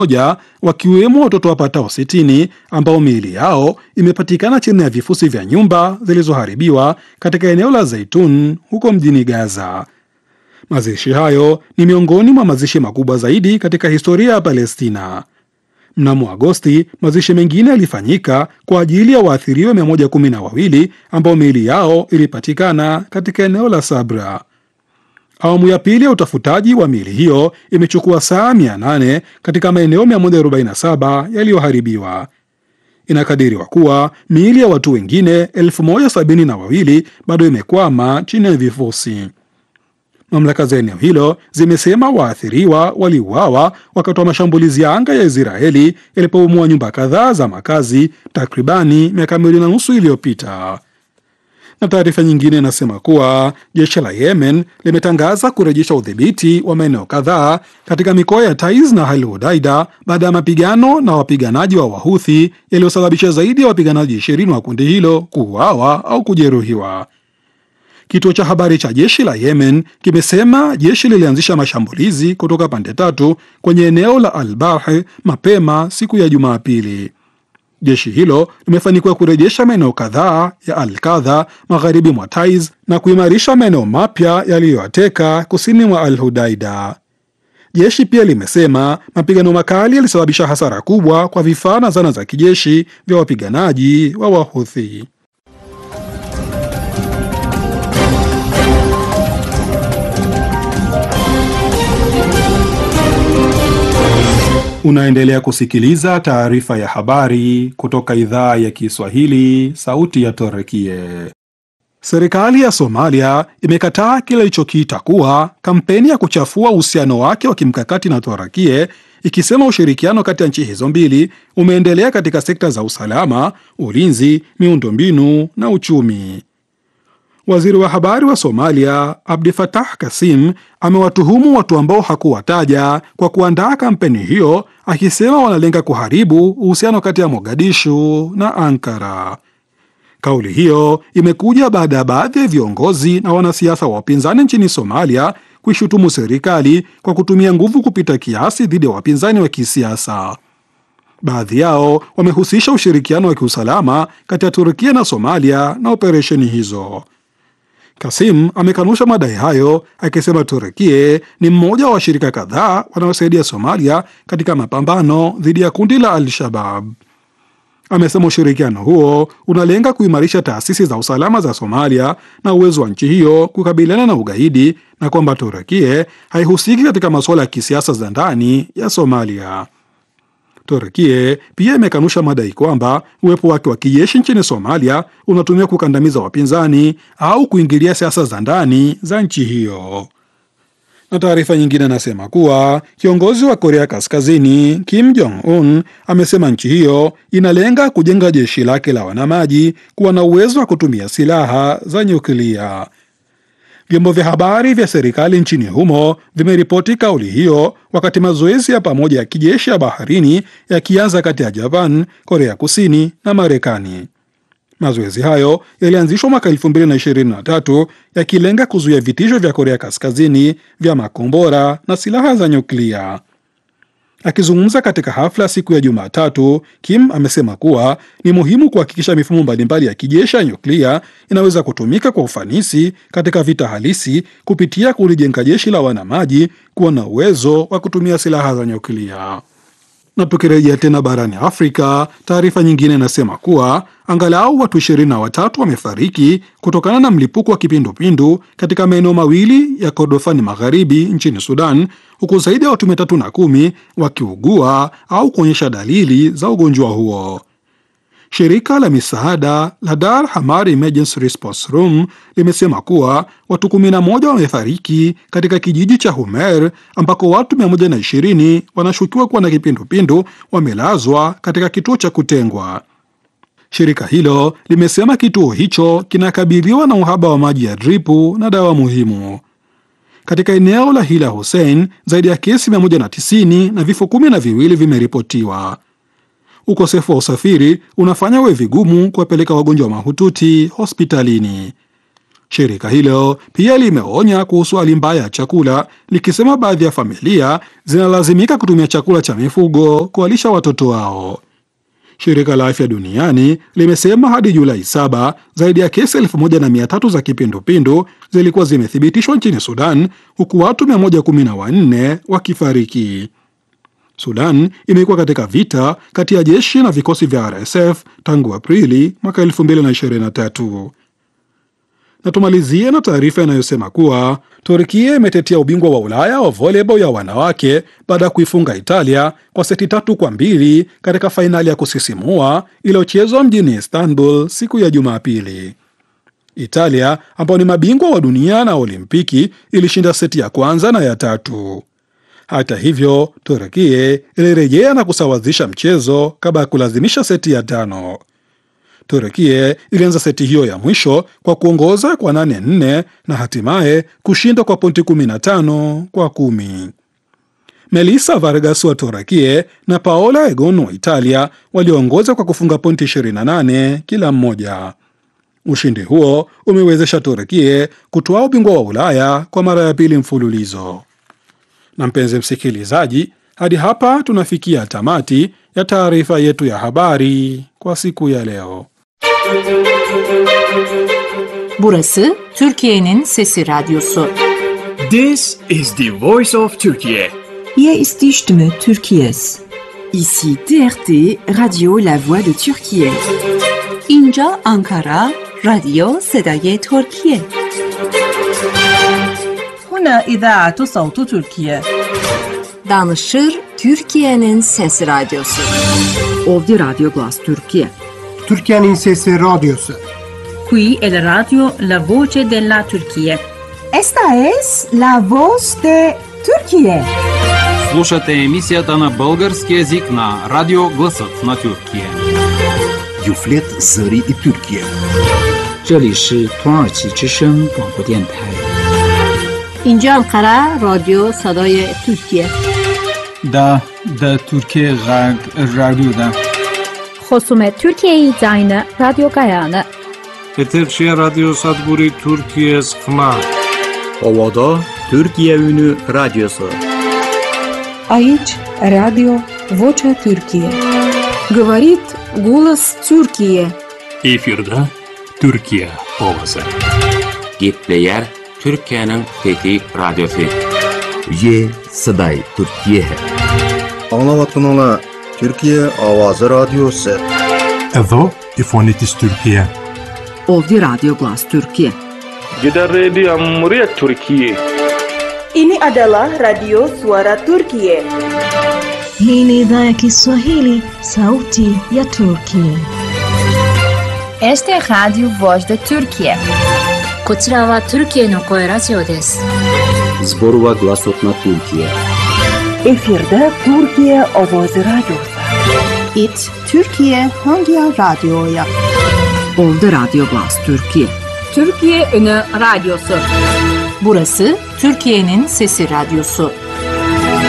moja, wakiwemo watoto wapatao 60 ambao miili yao imepatikana chini ya vifusi vya nyumba zilizoharibiwa katika eneo la Zaitun huko mjini Gaza. Mazishi hayo ni miongoni mwa mazishi makubwa zaidi katika historia ya Palestina. Mnamo Agosti, mazishi mengine yalifanyika kwa ajili ya waathiriwa 112 ambao miili yao ilipatikana katika eneo la Sabra. Awamu ya pili ya utafutaji wa miili hiyo imechukua saa 800 katika maeneo 147 yaliyoharibiwa. Inakadiriwa kuwa miili ya watu wengine 1072 bado imekwama chini ya vifusi. Mamlaka za eneo hilo zimesema waathiriwa waliuawa wakati wa mashambulizi ya anga ya Israeli yalipobomoa nyumba kadhaa za makazi takribani miaka 2.5 iliyopita. Na taarifa nyingine inasema kuwa jeshi la Yemen limetangaza kurejesha udhibiti wa maeneo kadhaa katika mikoa ya Taiz na Al Hudaida baada ya mapigano na wapiganaji wa Wahuthi yaliyosababisha zaidi ya wapiganaji 20 wa kundi hilo kuuawa au kujeruhiwa. Kituo cha habari cha jeshi la Yemen kimesema jeshi lilianzisha mashambulizi kutoka pande tatu kwenye eneo la Al-Barh mapema siku ya Jumapili. Jeshi hilo limefanikiwa kurejesha maeneo kadhaa ya Al-Kadha magharibi mwa Taiz na kuimarisha maeneo mapya yaliyoyateka kusini mwa Al-Hudaida. Jeshi pia limesema mapigano makali yalisababisha hasara kubwa kwa vifaa na zana za kijeshi vya wapiganaji wa Wahuthi. Unaendelea kusikiliza taarifa ya habari kutoka idhaa ya Kiswahili, sauti ya Torekie. Serikali ya Somalia imekataa kile ilichokiita kuwa kampeni ya kuchafua uhusiano wake wa kimkakati na Torekie, ikisema ushirikiano kati ya nchi hizo mbili umeendelea katika sekta za usalama, ulinzi, miundombinu na uchumi. Waziri wa habari wa Somalia Abdi Fattah Kasim amewatuhumu watu ambao hakuwataja kwa kuandaa kampeni hiyo, akisema wanalenga kuharibu uhusiano kati ya Mogadishu na Ankara. Kauli hiyo imekuja baada ya baadhi ya viongozi na wanasiasa wa upinzani nchini Somalia kuishutumu serikali kwa kutumia nguvu kupita kiasi dhidi ya wapinzani wa kisiasa. Baadhi yao wamehusisha ushirikiano wa kiusalama kati ya Turkia na Somalia na operesheni hizo. Kasim amekanusha madai hayo, akisema Turkie ni mmoja wa washirika kadhaa wanaosaidia Somalia katika mapambano dhidi ya kundi la Al-Shabab. Amesema ushirikiano huo unalenga kuimarisha taasisi za usalama za Somalia na uwezo wa nchi hiyo kukabiliana na ugaidi, na kwamba Turkie haihusiki katika masuala ya kisiasa za ndani ya Somalia. Turkie pia imekanusha madai kwamba uwepo wake wa kijeshi nchini Somalia unatumia kukandamiza wapinzani au kuingilia siasa za ndani za nchi hiyo. Na taarifa nyingine inasema kuwa kiongozi wa Korea Kaskazini Kim Jong Un amesema nchi hiyo inalenga kujenga jeshi lake la wanamaji kuwa na uwezo wa kutumia silaha za nyuklia. Vyombo vya habari vya serikali nchini humo vimeripoti kauli hiyo wakati mazoezi ya pamoja ya kijeshi ya baharini yakianza kati ya Japan, Korea Kusini na Marekani. Mazoezi hayo yalianzishwa mwaka 2023 yakilenga kuzuia vitisho vya Korea Kaskazini vya makombora na silaha za nyuklia. Akizungumza katika hafla siku ya Jumatatu, Kim amesema kuwa ni muhimu kuhakikisha mifumo mbalimbali ya kijeshi ya nyuklia inaweza kutumika kwa ufanisi katika vita halisi kupitia kulijenga jeshi la wanamaji kuwa na uwezo wa kutumia silaha za nyuklia. Na tukirejea tena barani Afrika, taarifa nyingine inasema kuwa angalau watu 23 wamefariki kutokana na mlipuko wa kipindupindu katika maeneo mawili ya Kordofani Magharibi nchini Sudan, huku zaidi ya watu 310 wakiugua au kuonyesha dalili za ugonjwa huo. Shirika la misaada la Dar Hamar Emergency Response Room limesema kuwa watu 11 wamefariki katika kijiji cha Humer ambako watu 120 wanashukiwa kuwa na kipindupindu wamelazwa katika kituo cha kutengwa. Shirika hilo limesema kituo hicho kinakabiliwa na uhaba wa maji ya dripu na dawa muhimu. Katika eneo la Hila Hussein, zaidi ya kesi 190 na vifo 12 vimeripotiwa. Ukosefu wa usafiri unafanya uwe vigumu kuwapeleka wagonjwa mahututi hospitalini. Shirika hilo pia limeonya kuhusu hali mbaya ya chakula, likisema baadhi ya familia zinalazimika kutumia chakula cha mifugo kuwalisha watoto wao. Shirika la Afya Duniani limesema hadi Julai 7 zaidi ya kesi 1300 za kipindupindu zilikuwa zimethibitishwa nchini Sudan, huku watu 114 wakifariki. Sudan imekuwa katika vita kati ya jeshi na vikosi vya RSF tangu Aprili mwaka 2023. Na tumalizie na taarifa inayosema kuwa Turkia imetetea ubingwa wa Ulaya wa volleyball ya wanawake baada ya kuifunga Italia kwa seti 3-2 katika fainali ya kusisimua iliyochezwa mjini Istanbul siku ya Jumapili. Italia, ambao ni mabingwa wa dunia na Olimpiki, ilishinda seti ya kwanza na ya tatu. Hata hivyo, Turkia ilirejea na kusawazisha mchezo kabla ya kulazimisha seti ya 5. Turkia ilianza seti hiyo ya mwisho kwa kuongoza kwa 8-4 na hatimaye kushinda kwa pointi 15-10. Melissa Vargas wa Turkia na Paola Egon wa Italia waliongoza kwa kufunga pointi 28 kila mmoja. Ushindi huo umewezesha Turkia kutwaa ubingwa wa Ulaya kwa mara ya pili mfululizo. Na mpenzi msikilizaji, hadi hapa tunafikia tamati ya taarifa yetu ya habari kwa siku ya leo. Burası Türkiye'nin Sesi Radyosu. This is the voice of Turkey. Hier ist die Stimme Türkiye's. Ici TRT, Radio La Voix de Türkiye. اینجا Ankara, رادیو صدای ترکیه. هنا إذاعة صوت تركيا. Danışır Türkiye'nin Sesi Radyosu. Ovdje Radio Glas Türkiye. Türkiye'nin Sesi Radyosu. Qui è la radio La Voce della Turchia. Esta es La Voz de Turquie. Слушате емисията на български език на Радио Гласът на Тюркия. Юфлет Зари и Türkiye. 这里是土耳其之声广播电台。 اینجا Ankara, رادیو صدای ترکیه. دا ترکیه غرب رادیو دا. خصوم ترکیه زاین رادیو گایانه. Eterşehir Radyo Sadburi Türkiye Sıkma. Ovada Türkiye Ünü Radyosu. Aici Radio Vocea Türkiye. Говорит голос Türkiye. Efirde Türkiye ovası. Gitleyer Türkiye'nin Fethi Radyosu. Ye Saday Türkiye. Anlavatın Türkiye Avazı Radyosu. Evo İfonitis Türkiye. Ovdje Radio Glas Türkiye. Jeddah Radio Amuriat Türkiye. Ini adalah Radio Suara Turkiye. Hii ni idhaa ya Kiswahili, sauti ya Turkiye. Este Radio Voz de Turkiye. こちらはトルキエの声ラジオです。 Zborova Glasot na Türkiye. Efirde Türkiye Ovoz Radyosu. It Türkiye Hangi Radyo'ya. Ovdje Radio Glas Türkiye. Türkiye Ünü Radyosu. Burası Türkiye'nin Sesi Radyosu.